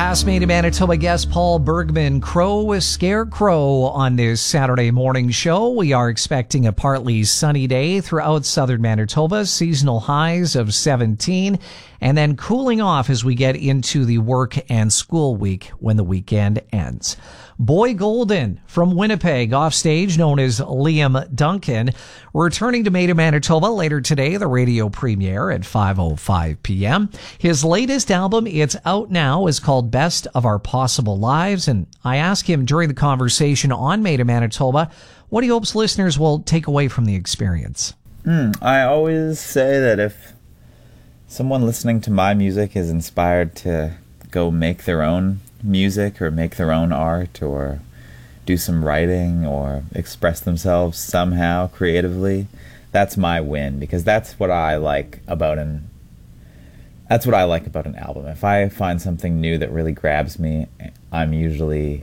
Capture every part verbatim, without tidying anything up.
Past Made in Manitoba guest Paul Bergman, Crow Scarecrow on this Saturday morning show. We are expecting a partly sunny day throughout southern Manitoba, seasonal highs of seventeen, and then cooling off as we get into the work and school week when the weekend ends. Boy Golden from Winnipeg, offstage, known as Liam Duncan, returning to Made in Manitoba later today, the radio premiere at five oh five p.m. His latest album, it's out now, is called Best of Our Possible Lives, and I asked him during the conversation on Made in Manitoba what he hopes listeners will take away from the experience. Mm, I always say that if someone listening to my music is inspired to go make their own music or make their own art or do some writing or express themselves somehow creatively, that's my win, because that's what I like about an that's what I like about an album. If I find something new that really grabs me, I'm usually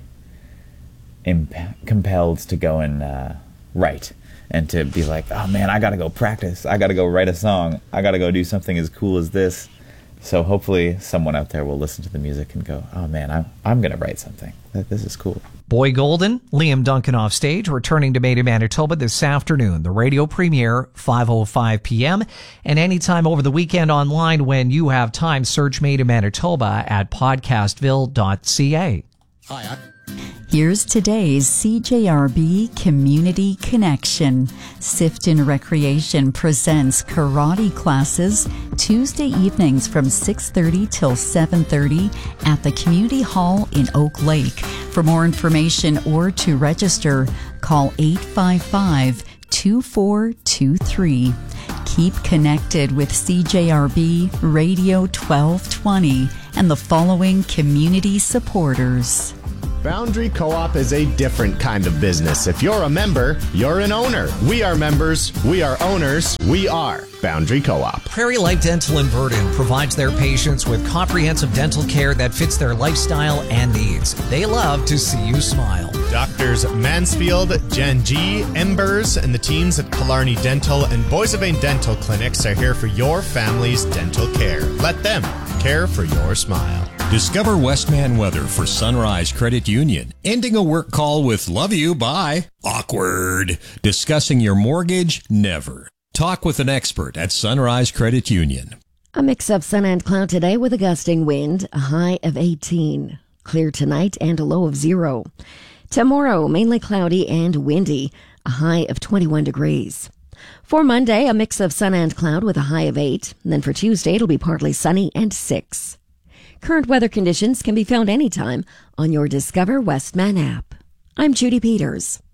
imp- compelled to go and uh, write and to be like, oh man, I gotta go practice, I gotta go write a song, I gotta go do something as cool as this. So hopefully someone out there will listen to the music and go, oh man, I'm, I'm going to write something. This is cool. Boy Golden, Liam Duncan off stage, returning to Made in Manitoba this afternoon. The radio premiere, five oh five p.m. And anytime over the weekend online when you have time, search Made in Manitoba at podcastville dot c a. Hi, I'm... Here's today's C J R B Community Connection. Sifton Recreation presents karate classes Tuesday evenings from six thirty till seven thirty at the Community Hall in Oak Lake. For more information or to register, call eight five five, two four two three. Keep connected with C J R B Radio twelve twenty and the following community supporters. Boundary Co-op is a different kind of business. If you're a member, you're an owner. We are members. We are owners. We are Boundary Co-op. Prairie Life Dental in Verdun provides their patients with comprehensive dental care that fits their lifestyle and needs. They love to see you smile. Doctors Mansfield, Jen G, Embers, and the teams at Killarney Dental and Boissevain Dental Clinics are here for your family's dental care. Let them care for your smile. Discover Westman Weather for Sunrise Credit Union. Ending a work call with love you, bye. Awkward. Discussing your mortgage, never. Talk with an expert at Sunrise Credit Union. A mix of sun and cloud today with a gusting wind, a high of eighteen. Clear tonight and a low of zero. Tomorrow, mainly cloudy and windy, a high of twenty-one degrees. For Monday, a mix of sun and cloud with a high of eight. And then for Tuesday, it'll be partly sunny and six. Current weather conditions can be found anytime on your Discover Westman app. I'm Judy Peters.